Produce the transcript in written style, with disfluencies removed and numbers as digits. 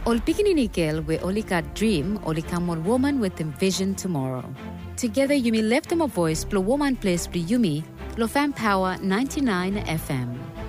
Ol pikininikel we olika dream olikamon woman with envision tomorrow. Together Yumi left them a voice plo woman place pli Yumi lo fan power 99 FM.